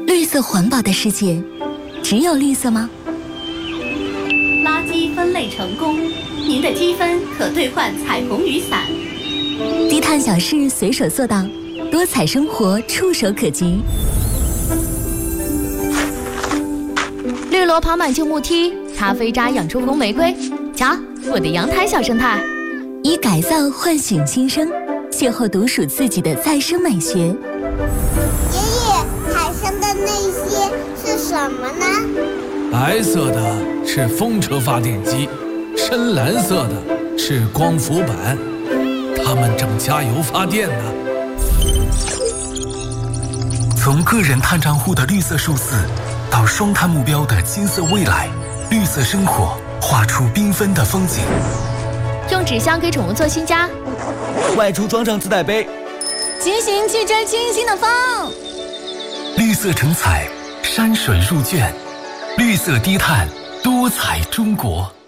绿色环保的世界，只有绿色吗？ 垃圾分类成功，您的积分可兑换彩虹雨伞。 低碳小事随手做到，多彩生活触手可及。 绿萝跑满旧木梯，咖啡渣养出红玫瑰。瞧，我的阳台小生态。 以改造唤醒新生，邂逅独属自己的再生美学。 爷爷，海上的那些是什么呢？ 白色的是风车发电机，深蓝色的是光伏板，它们正加油发电呢。 从个人碳账户的绿色数字，到双碳目标的金色未来，绿色生活画出缤纷的风景。 用纸箱给宠物做新家， 外出装上自带杯， 骑行去追清新的风。 绿色成彩，山水入卷，绿色低碳，多彩中国。